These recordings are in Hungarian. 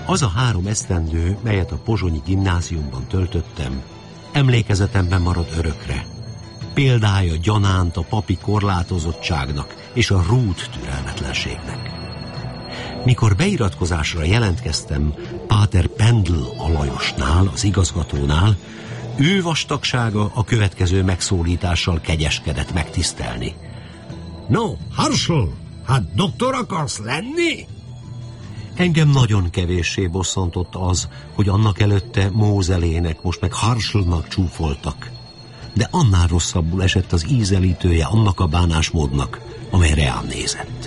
Az a 3 esztendő, melyet a pozsonyi gimnáziumban töltöttem, emlékezetemben marad örökre. Példája gyanánt a papi korlátozottságnak és a rút türelmetlenségnek. Mikor beiratkozásra jelentkeztem Páter Pendl Alajosnál, az igazgatónál, ő vastagsága a következő megszólítással kegyeskedett megtisztelni. No, Harschl, hát doktor akarsz lenni? Engem nagyon kevéssé bosszantott az, hogy annak előtte Mózelének, most meg Harschlnak csúfoltak. De annál rosszabbul esett az ízelítője annak a bánásmódnak, amely rám nézett.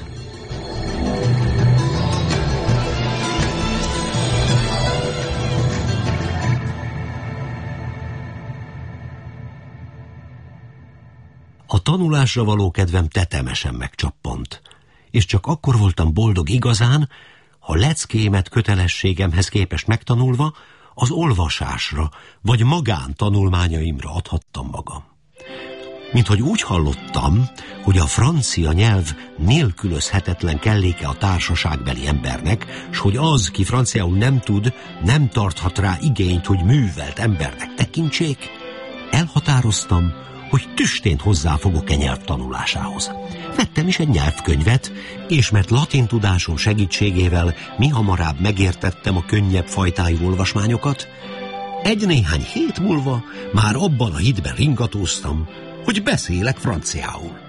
A tanulásra való kedvem tetemesen megcsappant, és csak akkor voltam boldog igazán, ha leckémet kötelességemhez képest megtanulva az olvasásra vagy magántanulmányaimra adhattam magam. Minthogy úgy hallottam, hogy a francia nyelv nélkülözhetetlen kelléke a társaságbeli embernek, s hogy az, ki franciául nem tud, nem tarthat rá igényt, hogy művelt embernek tekintsék, elhatároztam, hogy tüstént hozzáfogok nyelv tanulásához. Vettem is egy nyelvkönyvet, és mert latin tudásom segítségével mihamarább megértettem a könnyebb fajtájú olvasmányokat, egy-néhány hét múlva már abban a hitben ringatóztam, hogy beszélek franciául.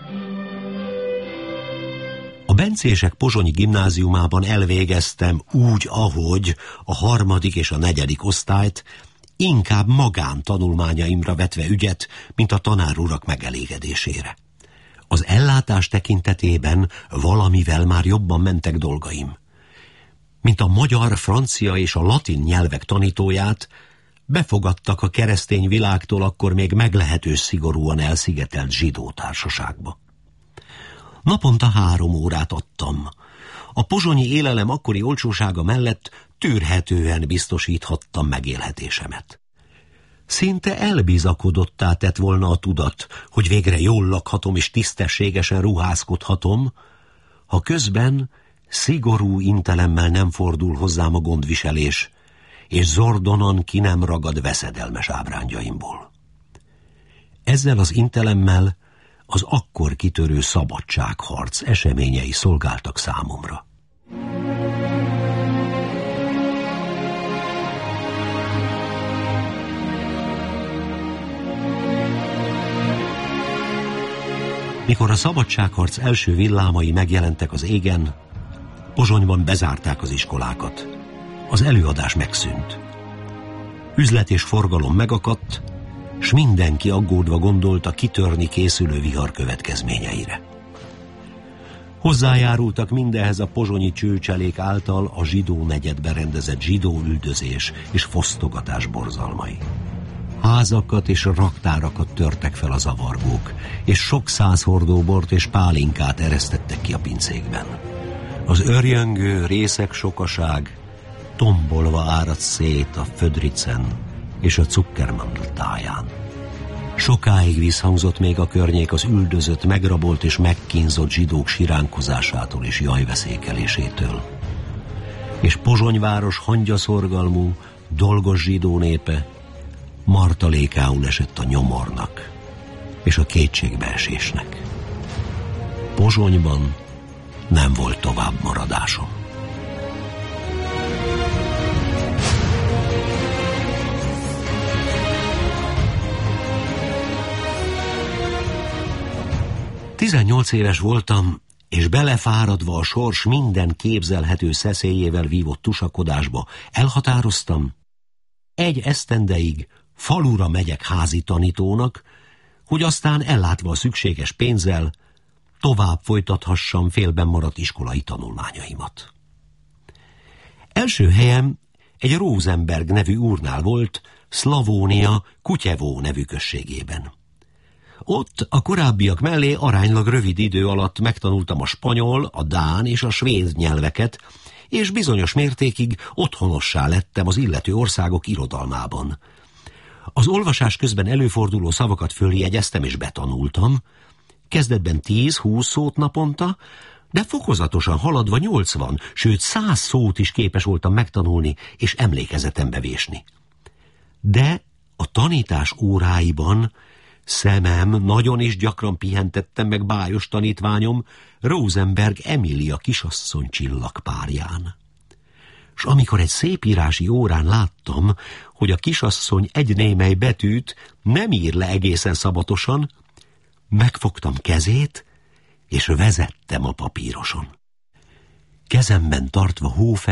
A bencések pozsonyi gimnáziumában elvégeztem úgy, ahogy a 3. és a 4. osztályt, inkább magántanulmányaimra vetve ügyet, mint a tanárurak megelégedésére. Az ellátás tekintetében valamivel már jobban mentek dolgaim. Mint a magyar, francia és a latin nyelvek tanítóját, befogadtak a keresztény világtól akkor még meglehetős szigorúan elszigetelt zsidó társaságba. Naponta 3 órát adtam. A pozsonyi élelem akkori olcsósága mellett tűrhetően biztosíthattam megélhetésemet. Szinte elbizakodottá tett volna a tudat, hogy végre jól lakhatom és tisztességesen ruházkodhatom, ha közben szigorú intelemmel nem fordul hozzám a gondviselés, és zordonan ki nem ragad veszedelmes ábrándjaimból. Ezzel az intelemmel az akkor kitörő szabadságharc eseményei szolgáltak számomra. Mikor a szabadságharc első villámai megjelentek az égen, Pozsonyban bezárták az iskolákat. Az előadás megszűnt. Üzlet és forgalom megakadt, s mindenki aggódva gondolt a kitörni készülő vihar következményeire. Hozzájárultak mindehez a pozsonyi csőcselék által a zsidó negyedbe rendezett zsidó üldözés és fosztogatás borzalmai. Házakat és raktárakat törtek fel a zavargók, és sok 100 hordó bort és pálinkát eresztettek ki a pincékben. Az örjöngő részeg sokaság tombolva áradt szét a Födricen és a Zuckermandl táján. Sokáig visszhangzott még a környék az üldözött, megrabolt és megkínzott zsidók siránkozásától és jajveszékelésétől. És Pozsonyváros hangyaszorgalmú, dolgos zsidó népe martalékául esett a nyomornak és a kétségbeesésnek. Pozsonyban nem volt tovább maradásom. Tizennyolc éves voltam, és belefáradva a sors minden képzelhető szeszélyével vívott tusakodásba, elhatároztam, egy esztendeig falura megyek házi tanítónak, hogy aztán ellátva a szükséges pénzzel tovább folytathassam félben maradt iskolai tanulmányaimat. Első helyem egy Rosenberg nevű úrnál volt, Szlavónia Kutyevó nevű községében. Ott a korábbiak mellé aránylag rövid idő alatt megtanultam a spanyol, a dán és a svéd nyelveket, és bizonyos mértékig otthonossá lettem az illető országok irodalmában. Az olvasás közben előforduló szavakat följegyeztem és betanultam, kezdetben 10-20 szót naponta, de fokozatosan haladva 80, sőt 100 szót is képes voltam megtanulni és emlékezetembe vésni. De a tanítás óráiban szemem nagyon is gyakran pihentettem meg bájos tanítványom Rosenberg Emilia kisasszony csillagpárján. S amikor egy szépírási órán láttam, hogy a kisasszony egy némely betűt nem ír le egészen szabatosan, megfogtam kezét, és vezettem a papíroson. Kezemben tartva hófehér